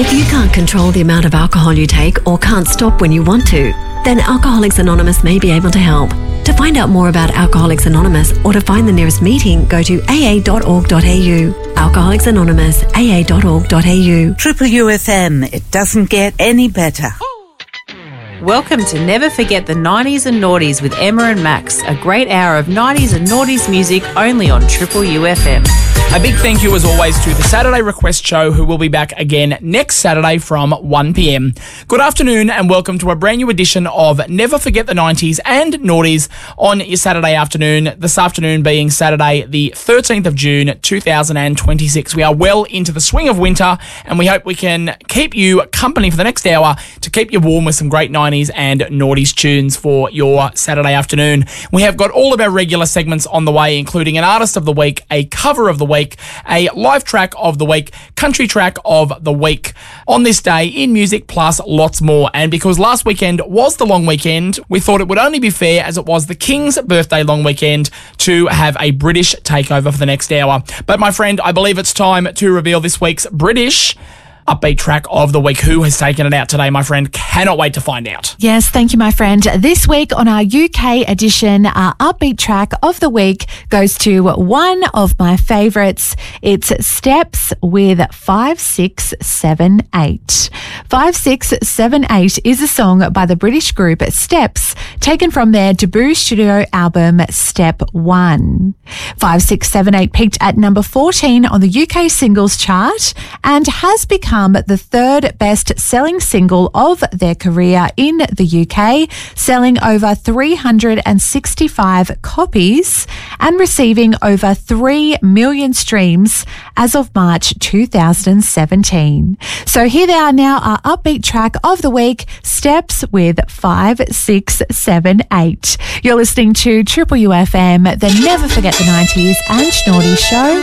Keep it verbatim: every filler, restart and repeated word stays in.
If you can't control the amount of alcohol you take or can't stop when you want to, then Alcoholics Anonymous may be able to help. To find out more about Alcoholics Anonymous or to find the nearest meeting, go to a a dot org dot a u. Alcoholics Anonymous, a a dot org dot a u. Triple U F M, it doesn't get any better. Welcome to Never Forget the nineties and Noughties with Emma and Max, a great hour of nineties and Noughties music only on Triple U F M. A big thank you as always to the Saturday Request Show, who will be back again next Saturday from one p m. Good afternoon and welcome to a brand new edition of Never Forget the nineties and Noughties on your Saturday afternoon, this afternoon being Saturday the thirteenth of June two thousand twenty-six. We are well into the swing of winter and we hope we can keep you company for the next hour to keep you warm with some great nineties and Noughties tunes for your Saturday afternoon. We have got all of our regular segments on the way, including an Artist of the Week, a Cover of the Week, a live track of the week, country track of the week on this day in music, plus lots more. And because last weekend was the long weekend, we thought it would only be fair, as it was the King's birthday long weekend, to have a British takeover for the next hour. But my friend, I believe it's time to reveal this week's British upbeat track of the week. Who has taken it out today, my friend? Cannot wait to find out. Yes, thank you, my friend. This week on our U K edition, our upbeat track of the week goes to one of my favourites. It's Steps with five six seven eight. five six seven eight is a song by the British group Steps, taken from their debut studio album Step One. five six seven eight peaked at number fourteen on the U K singles chart and has become the third best-selling single of their career in the U K, selling over three hundred sixty-five copies and receiving over three million streams as of March two thousand seventeen. So here they are now, our upbeat track of the week, Steps with five six seven eight. You're listening to Triple U F M, the Never Forget the nineties and Noughties show.